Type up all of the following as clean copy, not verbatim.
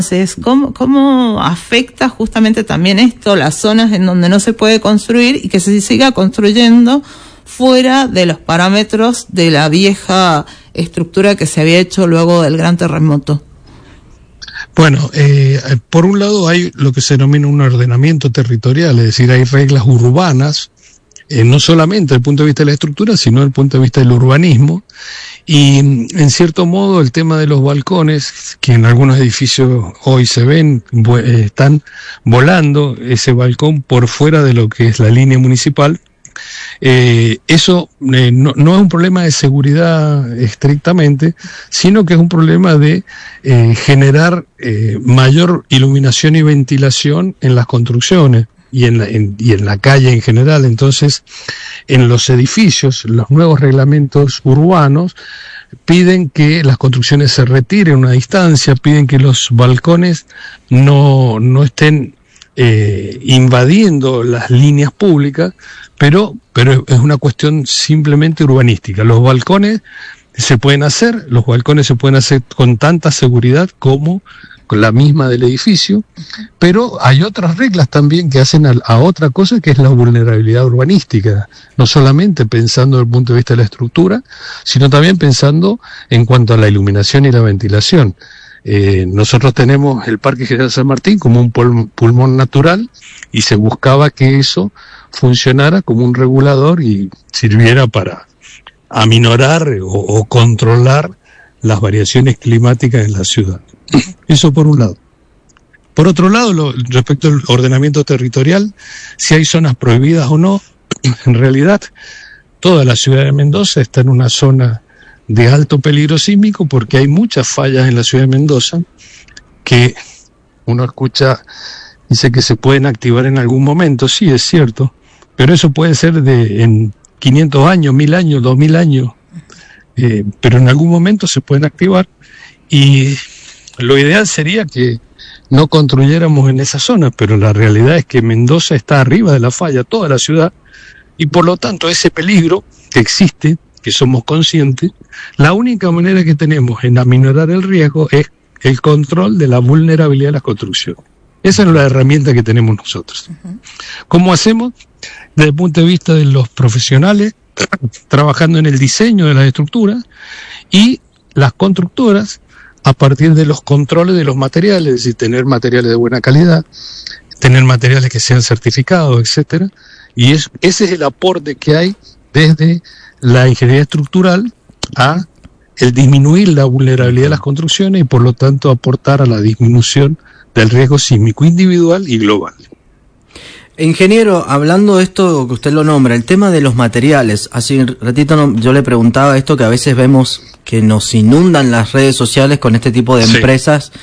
Entonces, ¿cómo afecta justamente también esto las zonas en donde no se puede construir y que se siga construyendo fuera de los parámetros de la vieja estructura que se había hecho luego del gran terremoto? Bueno, por un lado hay lo que se denomina un ordenamiento territorial, es decir, hay reglas urbanas, no solamente desde el punto de vista de la estructura, sino desde el punto de vista del urbanismo, y en cierto modo el tema de los balcones, que en algunos edificios hoy se ven, están volando ese balcón por fuera de lo que es la línea municipal. Eso no es un problema de seguridad estrictamente, sino que es un problema de generar mayor iluminación y ventilación en las construcciones y en la calle en general. Entonces, en los edificios, los nuevos reglamentos urbanos piden que las construcciones se retiren una distancia, piden que los balcones no estén invadiendo las líneas públicas, pero es una cuestión simplemente urbanística. Los balcones se pueden hacer con tanta seguridad como con la misma del edificio, pero hay otras reglas también que hacen a otra cosa, que es la vulnerabilidad urbanística, no solamente pensando desde el punto de vista de la estructura, sino también pensando en cuanto a la iluminación y la ventilación. Nosotros tenemos el Parque General San Martín como un pulmón natural, y se buscaba que eso funcionara como un regulador y sirviera para aminorar o controlar las variaciones climáticas en la ciudad. Eso por un lado. Por otro lado, respecto al ordenamiento territorial, si hay zonas prohibidas o no, en realidad toda la ciudad de Mendoza está en una zona de alto peligro sísmico, porque hay muchas fallas en la ciudad de Mendoza que uno escucha, dice que se pueden activar en algún momento. Sí, es cierto, pero eso puede ser en 500 años, 1000 años, 2000 años, pero en algún momento se pueden activar, y lo ideal sería que no construyéramos en esa zona, pero la realidad es que Mendoza está arriba de la falla, toda la ciudad, y por lo tanto ese peligro que existe, que somos conscientes, la única manera que tenemos en aminorar el riesgo es el control de la vulnerabilidad de las construcciones. Esa es la herramienta que tenemos nosotros. ¿Cómo hacemos? Desde el punto de vista de los profesionales, trabajando en el diseño de las estructuras, y las constructoras, a partir de los controles de los materiales, es decir, tener materiales de buena calidad, tener materiales que sean certificados, etcétera. Y ese es el aporte que hay desde la ingeniería estructural a el disminuir la vulnerabilidad de las construcciones y por lo tanto aportar a la disminución del riesgo sísmico individual y global. Ingeniero, hablando de esto que usted lo nombra, el tema de los materiales, hace un ratito yo le preguntaba esto, que a veces vemos que nos inundan las redes sociales con este tipo de empresas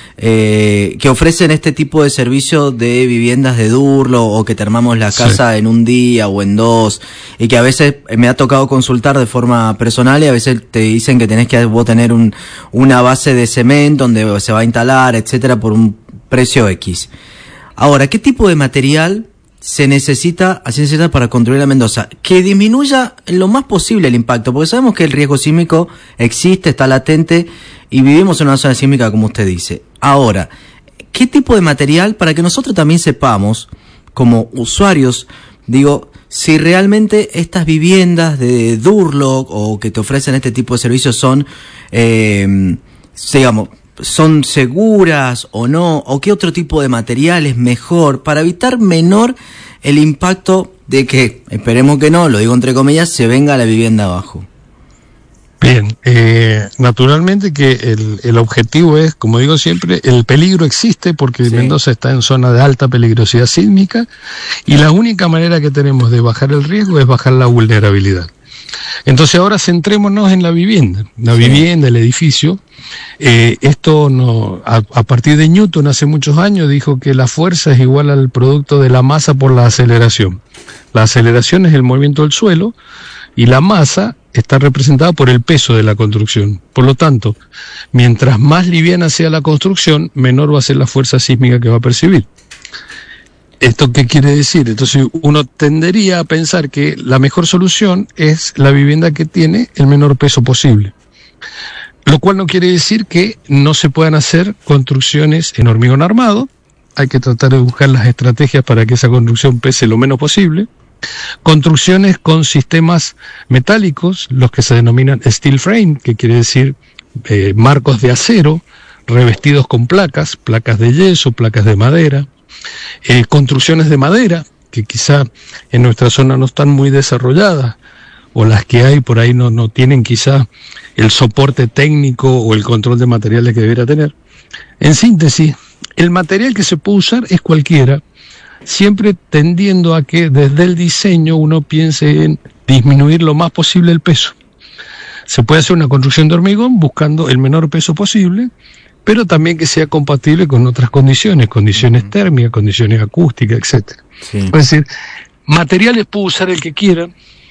que ofrecen este tipo de servicio de viviendas de Durlo, o que te armamos la casa en un día o en dos, y que a veces me ha tocado consultar de forma personal, y a veces te dicen que tenés que vos tener una base de cemento donde se va a instalar, etcétera, por un precio X. Ahora, ¿qué tipo de material se necesita para construir la Mendoza? Que disminuya en lo más posible el impacto, porque sabemos que el riesgo sísmico existe, está latente, y vivimos en una zona sísmica, como usted dice. Ahora, ¿qué tipo de material, para que nosotros también sepamos, como usuarios, digo, si realmente estas viviendas de Durlock o que te ofrecen este tipo de servicios son, digamos, son seguras o no, o qué otro tipo de material es mejor para evitar menor el impacto de que, esperemos que no, lo digo entre comillas, se venga la vivienda abajo? Bien, naturalmente que el objetivo es, como digo siempre, el peligro existe porque Mendoza está en zona de alta peligrosidad sísmica, y la única manera que tenemos de bajar el riesgo es bajar la vulnerabilidad. Entonces ahora centrémonos en la vivienda, el edificio. Esto no, a partir de Newton hace muchos años dijo que la fuerza es igual al producto de la masa por la aceleración. La aceleración es el movimiento del suelo y la masa está representada por el peso de la construcción. Por lo tanto, mientras más liviana sea la construcción, menor va a ser la fuerza sísmica que va a percibir. ¿Esto qué quiere decir? Entonces uno tendería a pensar que la mejor solución es la vivienda que tiene el menor peso posible. Lo cual no quiere decir que no se puedan hacer construcciones en hormigón armado. Hay que tratar de buscar las estrategias para que esa construcción pese lo menos posible. Construcciones con sistemas metálicos, los que se denominan steel frame, que quiere decir marcos de acero, revestidos con placas de yeso, placas de madera. Construcciones de madera, que quizá en nuestra zona no están muy desarrolladas, o las que hay por ahí no tienen quizá el soporte técnico o el control de materiales que debería tener. En síntesis, el material que se puede usar es cualquiera, siempre tendiendo a que desde el diseño uno piense en disminuir lo más posible el peso. Se puede hacer una construcción de hormigón buscando el menor peso posible, pero también que sea compatible con otras condiciones térmicas, condiciones acústicas, etcétera. Sí. Es decir, materiales puede usar el que quiera.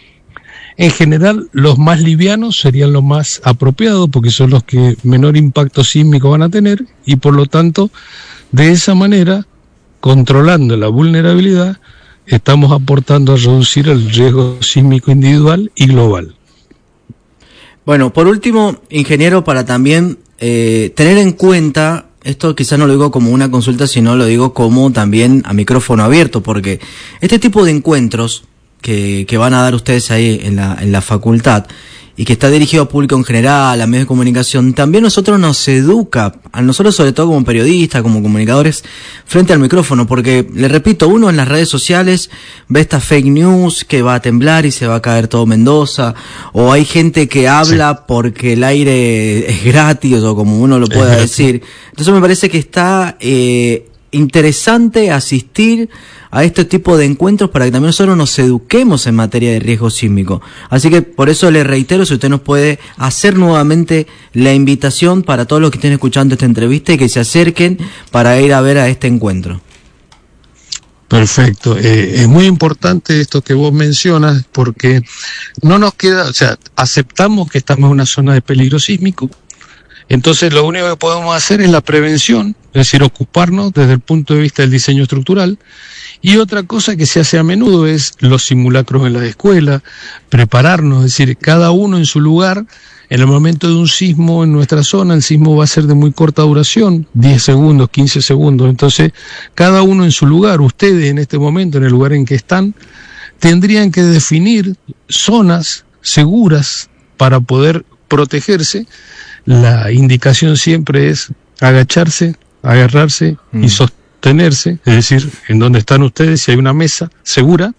En general, los más livianos serían los más apropiados porque son los que menor impacto sísmico van a tener y por lo tanto, de esa manera, controlando la vulnerabilidad, estamos aportando a reducir el riesgo sísmico individual y global. Bueno, por último, ingeniero, para también tener en cuenta, esto quizás no lo digo como una consulta, sino lo digo como también a micrófono abierto, porque este tipo de encuentros que van a dar ustedes ahí en la facultad y que está dirigido a público en general, a medios de comunicación, también nosotros nos educa, a nosotros sobre todo como periodistas, como comunicadores, frente al micrófono, porque, le repito, uno en las redes sociales ve esta fake news que va a temblar y se va a caer todo Mendoza, o hay gente que habla porque el aire es gratis, o como uno lo pueda decir. Entonces me parece que está interesante asistir a este tipo de encuentros para que también nosotros nos eduquemos en materia de riesgo sísmico. Así que por eso le reitero, si usted nos puede hacer nuevamente la invitación para todos los que estén escuchando esta entrevista y que se acerquen para ir a ver a este encuentro. Perfecto. Es muy importante esto que vos mencionas porque no nos queda, o sea, aceptamos que estamos en una zona de peligro sísmico. Entonces lo único que podemos hacer es la prevención, es decir, ocuparnos desde el punto de vista del diseño estructural. Y otra cosa que se hace a menudo es los simulacros en la escuela, prepararnos, es decir, cada uno en su lugar. En el momento de un sismo en nuestra zona, el sismo va a ser de muy corta duración, 10 segundos, 15 segundos. Entonces, cada uno en su lugar, ustedes en este momento, en el lugar en que están, tendrían que definir zonas seguras para poder protegerse. La indicación siempre es agacharse, agarrarse y sostenerse, es decir, en donde están ustedes, si hay una mesa segura,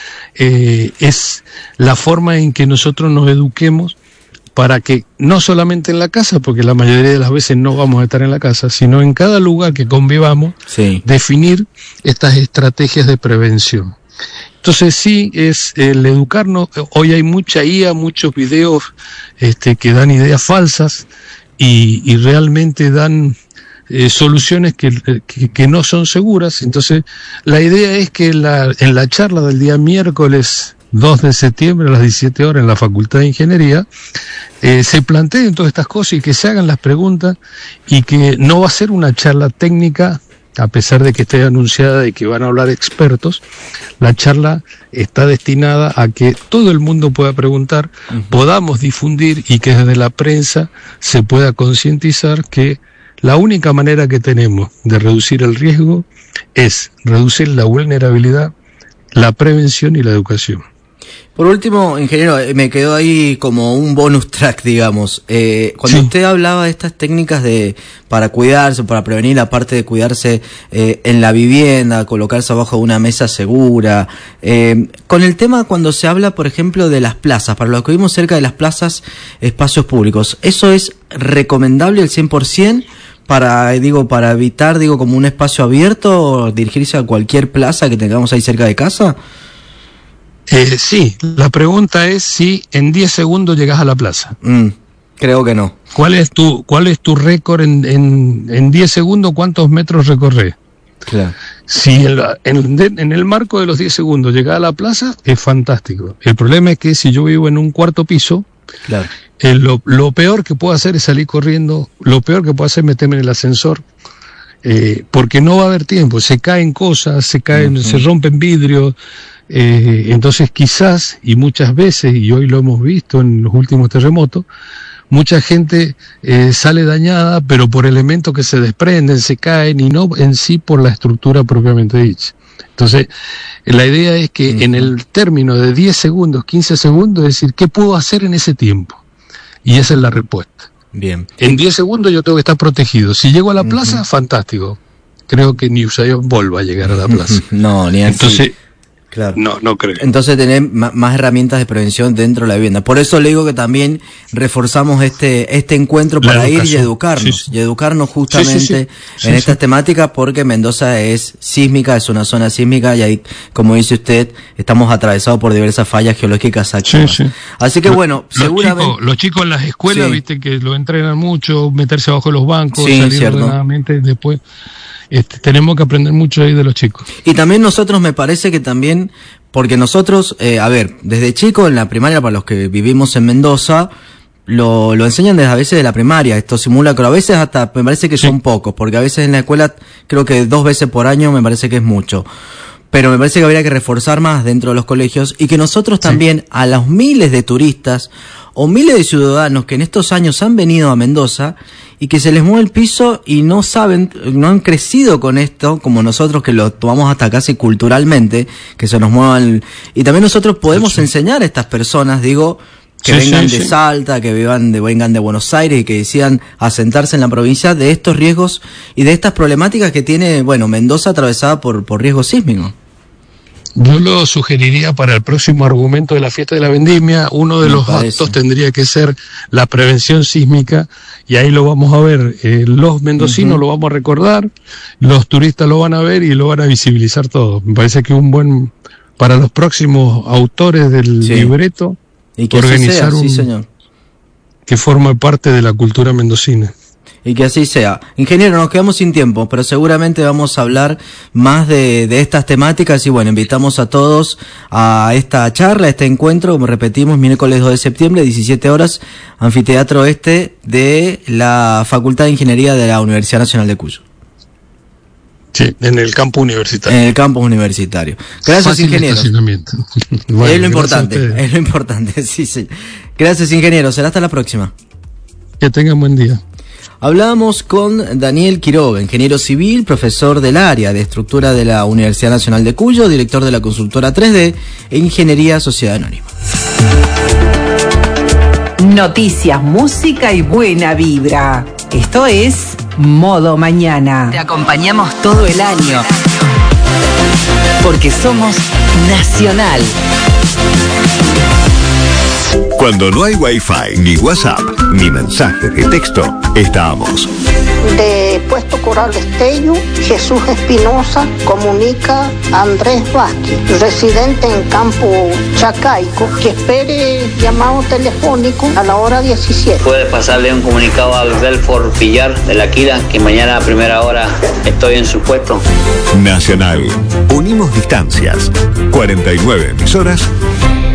es la forma en que nosotros nos eduquemos para que no solamente en la casa, porque la mayoría de las veces no vamos a estar en la casa, sino en cada lugar que convivamos, definir estas estrategias de prevención. Entonces sí, es el educarnos. Hoy hay mucha IA, muchos videos que dan ideas falsas y realmente dan soluciones que no son seguras. Entonces la idea es que en la charla del día miércoles 2 de septiembre a las 17 horas en la Facultad de Ingeniería se planteen todas estas cosas y que se hagan las preguntas y que no va a ser una charla técnica. A pesar de que esté anunciada de que van a hablar expertos, la charla está destinada a que todo el mundo pueda preguntar, podamos difundir y que desde la prensa se pueda concientizar que la única manera que tenemos de reducir el riesgo es reducir la vulnerabilidad, la prevención y la educación. Por último, ingeniero, me quedó ahí como un bonus track, digamos. Cuando usted hablaba de estas técnicas para cuidarse, para prevenir, aparte de cuidarse en la vivienda, colocarse abajo de una mesa segura, con el tema cuando se habla, por ejemplo, de las plazas, para los que vivimos cerca de las plazas, espacios públicos, ¿eso es recomendable al 100%? Para evitar, como un espacio abierto, o dirigirse a cualquier plaza que tengamos ahí cerca de casa. Sí, la pregunta es si en 10 segundos llegas a la plaza. Creo que no. ¿Cuál es tu récord en 10 segundos? ¿Cuántos metros recorres? Claro. Si en el marco de los 10 segundos llegas a la plaza, es fantástico. El problema es que si yo vivo en un cuarto piso, claro, lo peor que puedo hacer es salir corriendo, lo peor que puedo hacer es meterme en el ascensor, porque no va a haber tiempo, se caen cosas, se rompen vidrios. Entonces quizás, y muchas veces, y hoy lo hemos visto en los últimos terremotos, mucha gente sale dañada, pero por elementos que se desprenden, se caen, y no en sí por la estructura propiamente dicha. Entonces, la idea es que en el término de 10 segundos, 15 segundos, es decir, ¿qué puedo hacer en ese tiempo? Y esa es la respuesta. Bien. En 10 segundos yo tengo que estar protegido. Si llego a la plaza, fantástico. Creo que ni Usayo Bol va a llegar a la plaza. No, ni así. Entonces, claro. No creo. Entonces tener más herramientas de prevención dentro de la vivienda. Por eso le digo que también reforzamos este encuentro para ir y educarnos. Y educarnos justamente en estas temáticas, porque Mendoza es sísmica, es una zona sísmica, y ahí, como dice usted, estamos atravesados por diversas fallas geológicas activas. Así que bueno, seguramente... Los chicos en las escuelas, viste que lo entrenan mucho, meterse abajo de los bancos, salir ordenadamente, después... tenemos que aprender mucho ahí de los chicos. Y también nosotros, me parece que también, porque nosotros, desde chico en la primaria, para los que vivimos en Mendoza, lo enseñan desde a veces de la primaria, estos simulacros, a veces hasta me parece que son pocos, porque a veces en la escuela creo que 2 veces por año me parece que es mucho. Pero me parece que habría que reforzar más dentro de los colegios, y que nosotros también, a los miles de turistas o miles de ciudadanos que en estos años han venido a Mendoza y que se les mueve el piso y no saben, no han crecido con esto, como nosotros que lo tomamos hasta casi culturalmente, que se nos muevan. Y también nosotros podemos enseñar a estas personas, que vengan de Salta, que vengan de Buenos Aires y que decidan asentarse en la provincia, de estos riesgos y de estas problemáticas que tiene, Mendoza atravesada por riesgo sísmico. Yo lo sugeriría para el próximo argumento de la fiesta de la vendimia. Uno de los actos tendría que ser la prevención sísmica, y ahí lo vamos a ver. Los mendocinos lo vamos a recordar, los turistas lo van a ver y lo van a visibilizar todo. Me parece que para los próximos autores del libreto, y que organizar señor, que forma parte de la cultura mendocina. Y que así sea. Ingeniero, nos quedamos sin tiempo, pero seguramente vamos a hablar más de estas temáticas, y invitamos a todos a esta charla, a este encuentro, como repetimos, miércoles 2 de septiembre, 17 horas, Anfiteatro de la Facultad de Ingeniería de la Universidad Nacional de Cuyo. Sí, en el campus universitario. En el campus universitario. Gracias, ingeniero. Es lo importante, sí. Gracias, ingeniero. Será hasta la próxima. Que tengan buen día. Hablábamos con Daniel Quiroga, ingeniero civil, profesor del área de estructura de la Universidad Nacional de Cuyo, director de la consultora 3D e Ingeniería Sociedad Anónima. Noticias, música y buena vibra. Esto es Modo Mañana. Te acompañamos todo el año, porque somos Nacional. Cuando no hay Wi-Fi, ni WhatsApp, ni mensajes de texto, estamos. De Puesto Coral Destello, Jesús Espinosa comunica a Andrés Vázquez, residente en Campo Chacaico, que espere llamado telefónico a la hora 17. Puede pasarle un comunicado al Belfort Villar de la Quila, que mañana a primera hora estoy en su puesto. Nacional. Unimos distancias. 49 emisoras